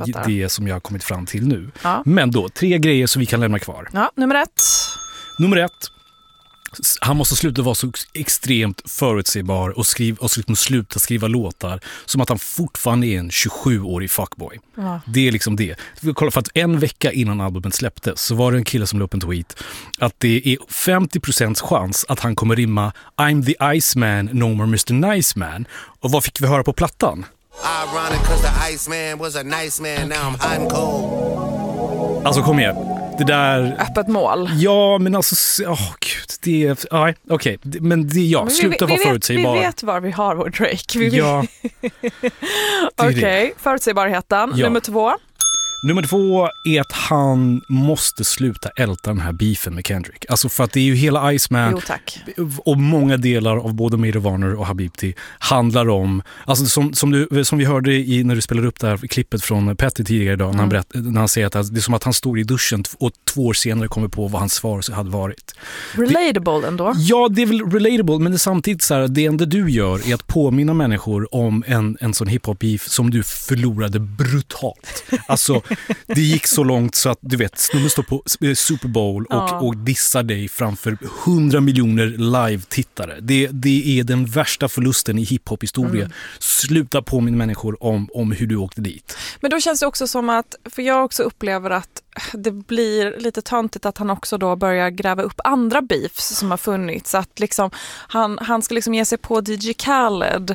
det som jag har kommit fram till nu. Ja. Men då, 3 grejer som vi kan lämna kvar. Ja, nummer 1. Nummer 1. Han måste sluta vara så extremt förutsägbar och sluta skriva låtar som att han fortfarande är en 27-årig fuckboy. Ja. Det är liksom det. Vi kollar för att en vecka innan albumet släpptes så var det en kille som la upp en tweet att det är 50% chans att han kommer rimma I'm the Iceman, no more Mr. Nice Man. Och vad fick vi höra på plattan? Ironic 'cause the Iceman was a nice man, now I'm hot and cold. Alltså kom igen. Det där... Öppet mål. Ja, men alltså... gud. Det är... Nej, okej. Men det... Ja, sluta vara förutsägbar. Vi vet var vi har vår Drake. Ja. Okej, förutsägbarheten. Ja. Nummer 2. Nummer 2 är att han måste sluta älta den här beefen med Kendrick. Alltså för att det är ju hela Iceman Jo, tack. och många delar av både Made of Honor och Habibti handlar om, alltså som vi hörde när du spelade upp det här klippet från Petty tidigare idag när han säger att det är som att han står i duschen och 2 år senare kommer på vad hans svar hade varit. Relatable ändå. Ja, det är väl relatable, men det är samtidigt så här, det enda du gör är att påminna människor om en sån hiphop-beef som du förlorade brutalt. Alltså, det gick så långt så att du vet, snubben står på Super Bowl och dissar dig framför 100 miljoner live-tittare. Det är den värsta förlusten i hiphop-historia. Sluta påminna människor om hur du åkte dit. Men då känns det också som att, för jag också upplever att det blir lite töntigt att han också då börjar gräva upp andra beefs som har funnits. Att liksom, han ska liksom ge sig på DJ Khaled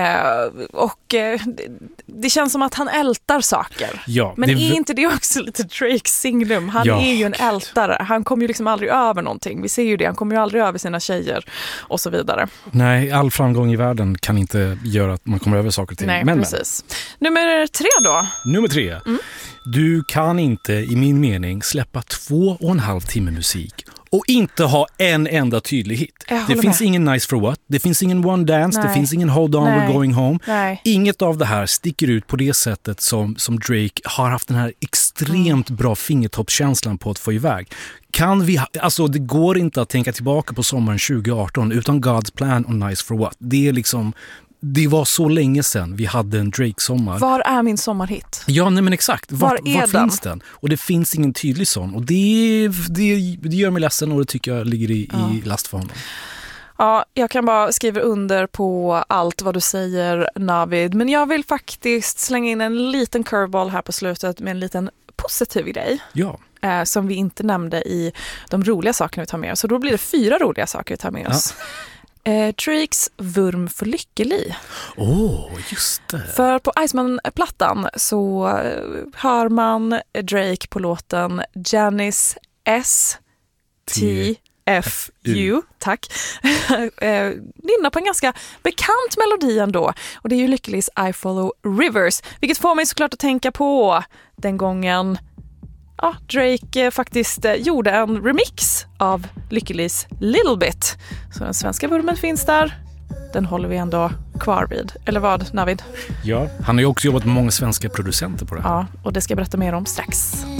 det känns som att han ältar saker. Ja, men är inte det också lite Drakes signum? Han är ju en ältare. Han kommer ju liksom aldrig över någonting. Vi ser ju det. Han kommer ju aldrig över sina tjejer och så vidare. Nej, all framgång i världen kan inte göra att man kommer över saker och ting. Nej, precis. Nummer 3 då? Nummer 3. Du kan inte, i min mening, släppa 2,5 timme musik och inte ha en enda tydlig hit. Det finns ingen Nice for What, det finns ingen One Dance, det finns ingen Hold On We're Going Home. Nej. Inget av det här sticker ut på det sättet som Drake har haft den här extremt bra fingertoppskänslan på att få iväg. Alltså det går inte att tänka tillbaka på sommaren 2018 utan God's Plan och Nice for What. Det är liksom... Det var så länge sedan vi hade en Drake-sommar. Var är min sommarhit? Ja, nej men exakt. Var den? Finns den? Och det finns ingen tydlig sån. Och det gör mig ledsen och det tycker jag ligger i last för honom. Ja, jag kan bara skriva under på allt vad du säger, Navid. Men jag vill faktiskt slänga in en liten curveball här på slutet med en liten positiv grej. Ja. Som vi inte nämnde i de roliga sakerna vi tar med oss. Så då blir det 4 roliga saker vi tar med oss. Drakes vurm för Lykke-Li. Just det. För på Iceman-plattan så hör man Drake på låten Janice S.T.F.U. Tack. Nynna på en ganska bekant melodi ändå. Och det är ju Lykke-Lis I Follow Rivers. Vilket får mig såklart att tänka på den gången Drake faktiskt gjorde en remix av Lykke-Lis Little Bit. Så den svenska vurmen finns där. Den håller vi ändå kvar vid. Eller vad, Navid? Ja, han har ju också jobbat med många svenska producenter på det här. Ja, och det ska jag berätta mer om strax.